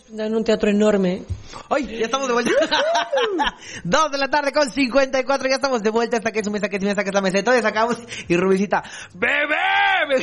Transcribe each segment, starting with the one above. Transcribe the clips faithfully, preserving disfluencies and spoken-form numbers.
En un teatro enorme. ¡Ay! Ya estamos de vuelta. Dos de la tarde con cincuenta y cuatro. Ya estamos de vuelta. Hasta que es su mesa, que es mi mesa, que es la mesa. Entonces sacamos y Rubicita. ¡Bebé!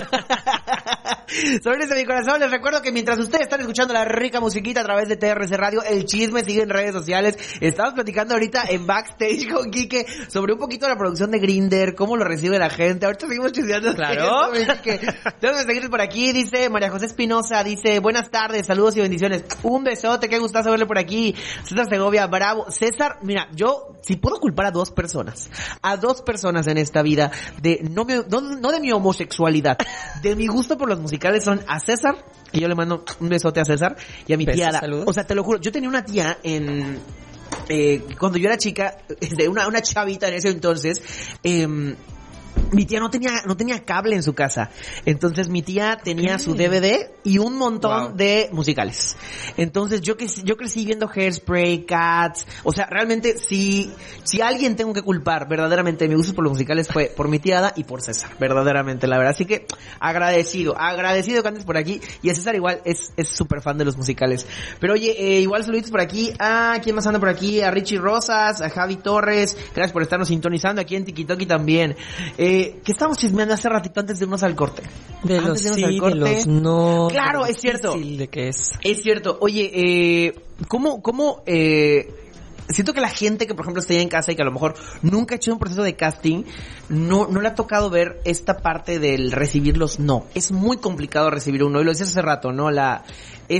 Sobre ese mi corazón, les recuerdo que mientras ustedes están escuchando la rica musiquita a través de T R C Radio, el chisme sigue en redes sociales. Estamos platicando ahorita en backstage con Quique sobre un poquito de la producción de Grindr, cómo lo recibe la gente. Ahorita seguimos chismeando. Claro. Tengo que seguir por aquí. Dice María José Espinosa, dice, buenas tardes, saludos y bendiciones. Un besote, qué gustazo verle por aquí. César Segovia, bravo. César, mira, yo, si puedo culpar a dos personas, a dos personas en esta vida, de no, me, no, no de mi homosexualidad, de mi gusto por los musicales, son a César, que yo le mando un besote a César, y a mi Besos, tía Ada. saludos. O sea, te lo juro, yo tenía una tía en... Eh, cuando yo era chica, de una, una chavita en ese entonces, eh, mi tía no tenía no tenía cable en su casa. Entonces mi tía tenía su D V D y un montón Wow. de musicales. Entonces yo que yo crecí viendo Hairspray, Cats, o sea, realmente si si alguien tengo que culpar verdaderamente mi gusto por los musicales fue por mi tía Ada y por César, verdaderamente, la verdad. Así que agradecido, agradecido que andes por aquí, y a César igual es es súper fan de los musicales. Pero oye, eh, igual saluditos por aquí. Ah, ¿quién más anda por aquí? A Richie Rosas, a Javi Torres, gracias por estarnos sintonizando aquí en TikTok también. Eh, que estamos chismeando hace ratito antes de irnos al corte. De Antes los irnos sí, al corte. de los no. Claro, de lo es cierto. difícil de que es. Es cierto. Oye, eh, ¿cómo, cómo, eh, siento que la gente que, por ejemplo, está ahí en casa y que a lo mejor nunca ha hecho un proceso de casting, no, no le ha tocado ver esta parte del recibir los no. Es muy complicado recibir un no, y lo decías hace rato, ¿no? La,